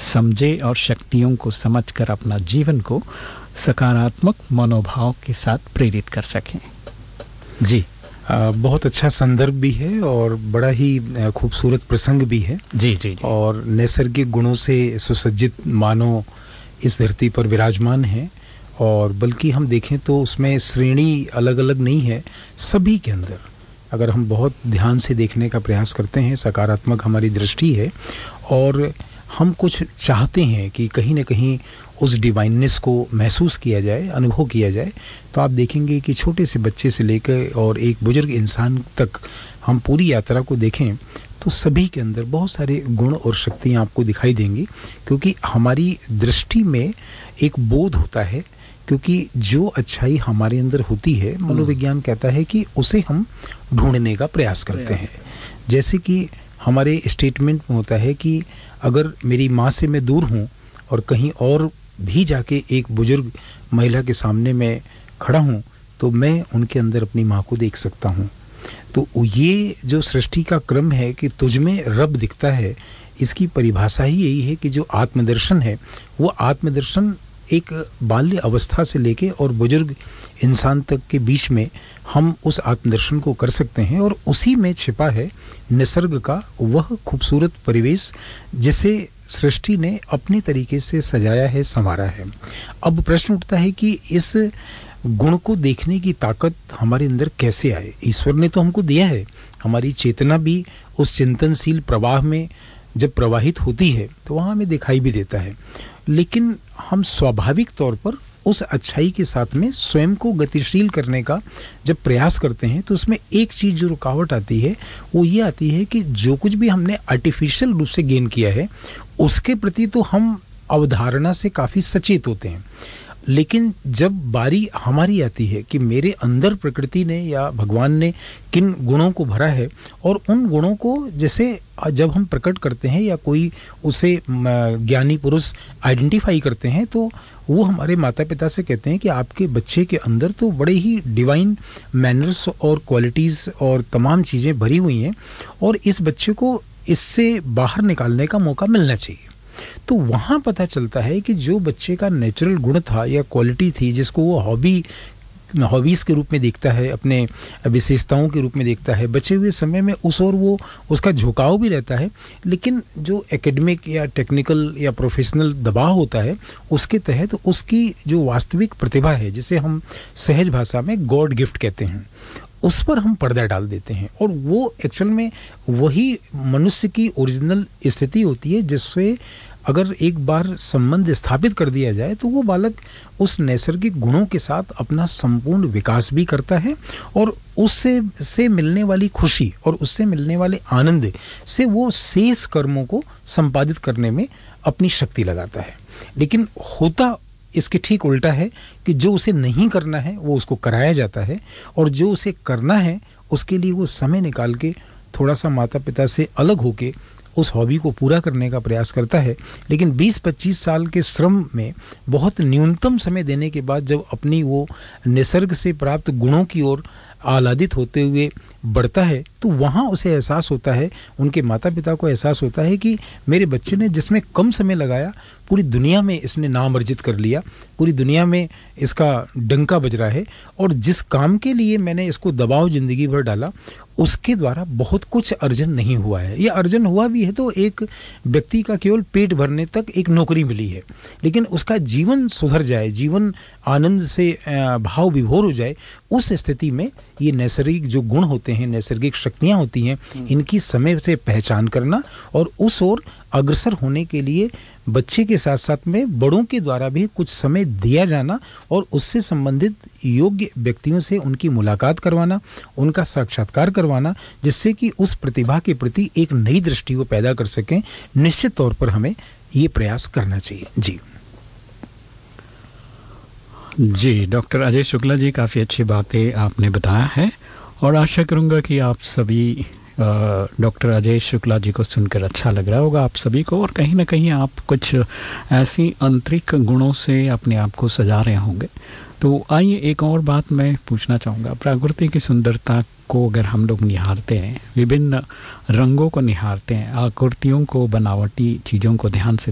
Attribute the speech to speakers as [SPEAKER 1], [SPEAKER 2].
[SPEAKER 1] समझे और शक्तियों को समझकर अपना जीवन को सकारात्मक मनोभाव के साथ प्रेरित कर सकें। जी,
[SPEAKER 2] बहुत अच्छा संदर्भ भी है और बड़ा ही खूबसूरत प्रसंग भी है।
[SPEAKER 1] जी जी, जी।
[SPEAKER 2] और नैसर्गिक गुणों से सुसज्जित मानव इस धरती पर विराजमान है, और बल्कि हम देखें तो उसमें श्रेणी अलग अलग नहीं है, सभी के अंदर अगर हम बहुत ध्यान से देखने का प्रयास करते हैं, सकारात्मक हमारी दृष्टि है और हम कुछ चाहते हैं कि कहीं ना कहीं उस डिवाइननेस को महसूस किया जाए, अनुभव किया जाए, तो आप देखेंगे कि छोटे से बच्चे से लेकर और एक बुजुर्ग इंसान तक हम पूरी यात्रा को देखें तो सभी के अंदर बहुत सारे गुण और शक्तियाँ आपको दिखाई देंगी, क्योंकि हमारी दृष्टि में एक बोध होता है, क्योंकि जो अच्छाई हमारे अंदर होती है मनोविज्ञान कहता है कि उसे हम ढूंढने का प्रयास करते हैं। जैसे कि हमारे स्टेटमेंट में होता है कि अगर मेरी माँ से मैं दूर हूँ और कहीं और भी जाके एक बुजुर्ग महिला के सामने मैं खड़ा हूँ तो मैं उनके अंदर अपनी माँ को देख सकता हूँ। तो ये जो सृष्टि का क्रम है कि तुझ में रब दिखता है, इसकी परिभाषा ही यही है कि जो आत्मदर्शन है वो आत्मदर्शन एक बाल्य अवस्था से लेके और बुजुर्ग इंसान तक के बीच में हम उस आत्मदर्शन को कर सकते हैं, और उसी में छिपा है निसर्ग का वह खूबसूरत परिवेश जिसे सृष्टि ने अपने तरीके से सजाया है, संवारा है। अब प्रश्न उठता है कि इस गुण को देखने की ताकत हमारे अंदर कैसे आए। ईश्वर ने तो हमको दिया है, हमारी चेतना भी उस चिंतनशील प्रवाह में जब प्रवाहित होती है तो वहाँ हमें दिखाई भी देता है, लेकिन हम स्वाभाविक तौर पर उस अच्छाई के साथ में स्वयं को गतिशील करने का जब प्रयास करते हैं तो उसमें एक चीज़ जो रुकावट आती है वो ये आती है कि जो कुछ भी हमने आर्टिफिशियल रूप से गेन किया है उसके प्रति तो हम अवधारणा से काफ़ी सचेत होते हैं, लेकिन जब बारी हमारी आती है कि मेरे अंदर प्रकृति ने या भगवान ने किन गुणों को भरा है और उन गुणों को जैसे जब हम प्रकट करते हैं या कोई उसे ज्ञानी पुरुष आइडेंटिफाई करते हैं तो वो हमारे माता पिता से कहते हैं कि आपके बच्चे के अंदर तो बड़े ही डिवाइन मैनर्स और क्वालिटीज़ और तमाम चीज़ें भरी हुई हैं और इस बच्चे को इससे बाहर निकालने का मौका मिलना चाहिए। तो वहाँ पता चलता है कि जो बच्चे का नेचुरल गुण था या क्वालिटी थी जिसको वो हॉबीज़ के रूप में देखता है, अपने विशेषताओं के रूप में देखता है, बचे हुए समय में उस और वो उसका झुकाव भी रहता है, लेकिन जो एकेडमिक या टेक्निकल या प्रोफेशनल दबाव होता है उसके तहत उसकी जो वास्तविक प्रतिभा है जिसे हम सहज भाषा में गॉड गिफ्ट कहते हैं उस पर हम पर्दा डाल देते हैं, और वो एक्चुअल में वही मनुष्य की ओरिजिनल स्थिति होती है जिससे अगर एक बार संबंध स्थापित कर दिया जाए तो वो बालक उस नैसर्गिक गुणों के साथ अपना संपूर्ण विकास भी करता है और उससे मिलने वाली खुशी और उससे मिलने वाले आनंद से वो शेष कर्मों को संपादित करने में अपनी शक्ति लगाता है। लेकिन होता इसके ठीक उल्टा है कि जो उसे नहीं करना है वो उसको कराया जाता है, और जो उसे करना है उसके लिए वो समय निकाल के थोड़ा सा माता पिता से अलग होके उस हॉबी को पूरा करने का प्रयास करता है। लेकिन 20-25 साल के श्रम में बहुत न्यूनतम समय देने के बाद जब अपनी वो निसर्ग से प्राप्त गुणों की ओर आह्लादित होते हुए बढ़ता है तो वहाँ उसे एहसास होता है, उनके माता पिता को एहसास होता है कि मेरे बच्चे ने जिसमें कम समय लगाया पूरी दुनिया में इसने नाम अर्जित कर लिया, पूरी दुनिया में इसका डंका बज रहा है, और जिस काम के लिए मैंने इसको दबाव जिंदगी भर डाला उसके द्वारा बहुत कुछ अर्जन नहीं हुआ है। यह अर्जन हुआ भी है तो एक व्यक्ति का केवल पेट भरने तक एक नौकरी मिली है, लेकिन उसका जीवन सुधर जाए, जीवन आनंद से भाव विभोर हो जाए, उस स्थिति में ये नैसर्गिक जो गुण होते हैं, नैसर्गिक शक्तियाँ होती हैं, इनकी समय से पहचान करना और उस ओर अग्रसर होने के लिए बच्चे के साथ साथ में बड़ों के द्वारा भी कुछ समय दिया जाना और उससे संबंधित योग्य व्यक्तियों से उनकी मुलाकात करवाना, उनका साक्षात्कार करवाना, जिससे कि उस प्रतिभा के प्रति एक नई दृष्टि वो पैदा कर सकें। निश्चित तौर पर हमें ये प्रयास करना चाहिए।
[SPEAKER 1] जी डॉक्टर अजय शुक्ला जी, काफ़ी अच्छी बातें आपने बताया है और आशा करूँगा कि आप सभी डॉक्टर अजय शुक्ला जी को सुनकर अच्छा लग रहा होगा आप सभी को, और कहीं ना कहीं आप कुछ ऐसी आंतरिक गुणों से अपने आप को सजा रहे होंगे। तो आइए एक और बात मैं पूछना चाहूँगा। प्रकृति की सुंदरता को अगर हम लोग निहारते हैं, विभिन्न रंगों को निहारते हैं, आकृतियों को, बनावटी चीज़ों को ध्यान से